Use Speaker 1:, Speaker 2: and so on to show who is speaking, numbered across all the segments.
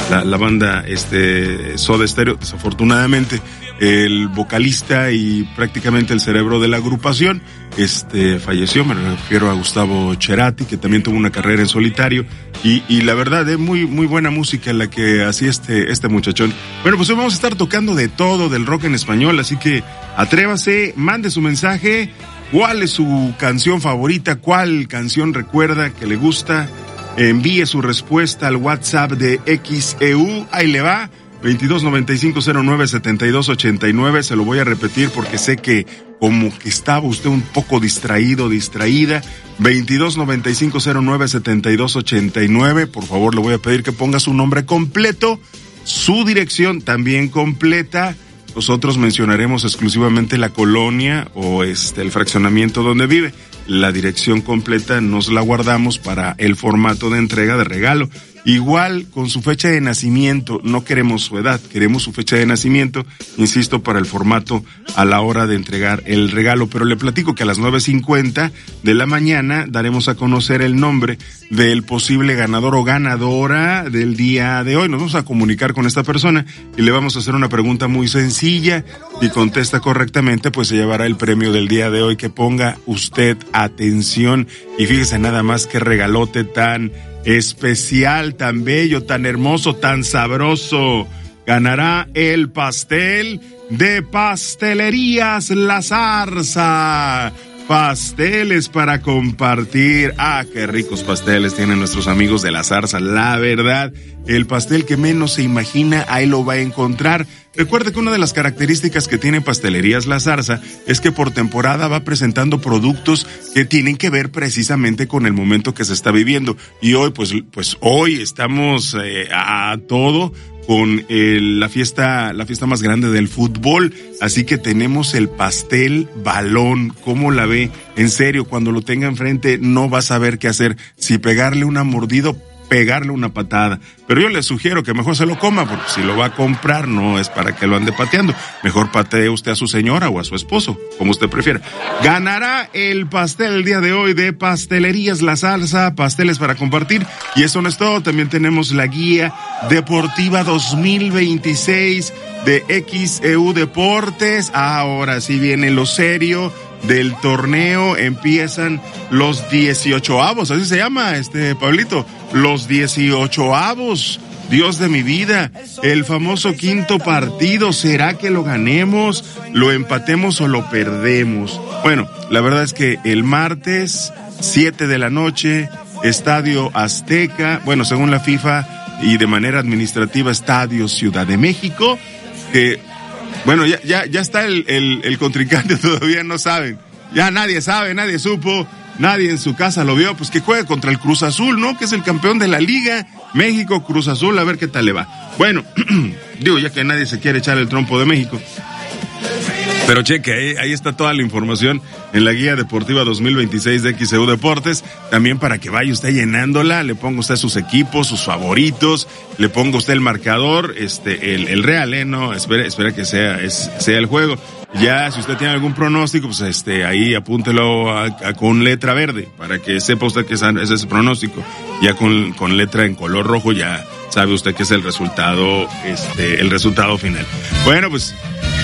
Speaker 1: la banda Soda Stereo. Desafortunadamente, el vocalista y prácticamente el cerebro de la agrupación falleció. Me refiero a Gustavo Cerati, que también tuvo una carrera en solitario, y la verdad es muy buena música la que hacía este muchachón. Bueno, pues hoy vamos a estar tocando de todo del rock en español, así que atrévase, mande su mensaje. ¿Cuál es su canción favorita? ¿Cuál canción recuerda que le gusta? Envíe su respuesta al WhatsApp de XEU. Ahí le va. 2295097289. Se lo voy a repetir porque sé que como que estaba usted un poco distraída. 2295097289. Por favor, le voy a pedir que ponga su nombre completo, su dirección también completa. Nosotros mencionaremos exclusivamente la colonia o el fraccionamiento donde vive. La dirección completa nos la guardamos para el formato de entrega de regalo. Igual con su fecha de nacimiento, no queremos su edad, queremos su fecha de nacimiento, insisto, para el formato a la hora de entregar el regalo. Pero le platico que a las 9:50 de la mañana daremos a conocer el nombre del posible ganador o ganadora del día de hoy. Nos vamos a comunicar con esta persona y le vamos a hacer una pregunta muy sencilla. Si contesta correctamente, pues se llevará el premio del día de hoy. Que ponga usted atención y fíjese nada más qué regalote tan especial, tan bello, tan hermoso, tan sabroso. Ganará el pastel de Pastelerías La Zarza. Pasteles para compartir. Ah, qué ricos pasteles tienen nuestros amigos de La Zarza. La verdad, el pastel que menos se imagina, ahí lo va a encontrar. Recuerde que una de las características que tiene Pastelerías La Zarza es que por temporada va presentando productos que tienen que ver precisamente con el momento que se está viviendo. Y hoy, pues hoy estamos a todo con la fiesta más grande del fútbol, así que tenemos el pastel balón. ¿Cómo la ve? En serio, cuando lo tenga enfrente no va a saber qué hacer, si pegarle una mordida, pegarle una patada. Pero yo le sugiero que mejor se lo coma, porque si lo va a comprar no es para que lo ande pateando. Mejor patee usted a su señora o a su esposo, como usted prefiera. Ganará el pastel el día de hoy de Pastelerías La Zarza, pasteles para compartir. Y eso no es todo, también tenemos la guía deportiva 2026 de XEU Deportes. Ahora sí viene lo serio del torneo. Empiezan los 18avos, así se llama, Pablito, los 18avos. Dios de mi vida, el famoso quinto partido. ¿Será que lo ganemos, lo empatemos o lo perdemos? Bueno, la verdad es que el martes 7 de la noche, Estadio Azteca, bueno, según la FIFA y de manera administrativa, Estadio Ciudad de México, que bueno, ya está el contrincante, todavía no saben. Ya nadie sabe, nadie supo, nadie en su casa lo vio. Pues que juegue contra el Cruz Azul, ¿no? Que es el campeón de la Liga. México, Cruz Azul, a ver qué tal le va. Bueno, digo, ya que nadie se quiere echar el trompo de México. Pero cheque, ahí está toda la información en la guía deportiva 2026 de XEU Deportes. También para que vaya usted llenándola, le ponga usted sus equipos, sus favoritos, le ponga usted el marcador, el real, no, espera que sea el juego. Ya, si usted tiene algún pronóstico, pues ahí apúntelo con letra verde, para que sepa usted que es ese pronóstico. Ya con letra en color rojo, ya sabe usted que es el resultado final. Bueno, pues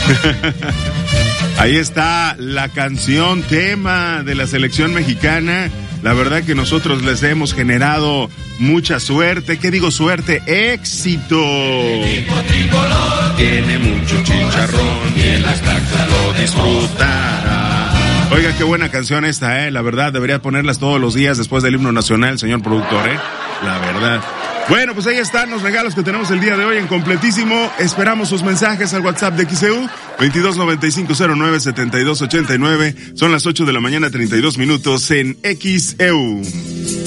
Speaker 1: ahí está la canción tema de la selección mexicana. La verdad que nosotros les hemos generado mucha suerte. ¿Qué digo suerte? ¡Éxito! El equipo tricolor tiene mucho chicharrón y el espectáculo lo disfrutará. Oiga, qué buena canción esta, La verdad, debería ponerlas todos los días después del himno nacional, señor productor, La verdad. Bueno, pues ahí están los regalos que tenemos el día de hoy en completísimo. Esperamos sus mensajes al WhatsApp de XEU, 2295097289. Son las 8 de la mañana, 32 minutos en XEU.